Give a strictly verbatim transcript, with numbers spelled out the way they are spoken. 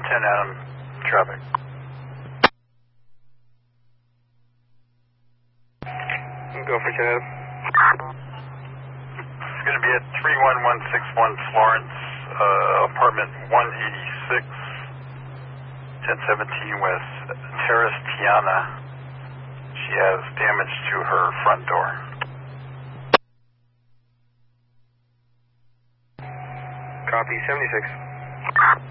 ten Adam, traffic. Go for ten Adam. It's going to be at three one one six one Florence, uh, apartment one eighty-six, ten seventeen West Terrace Tiana. She has damage to her front door. Copy, seventy-six.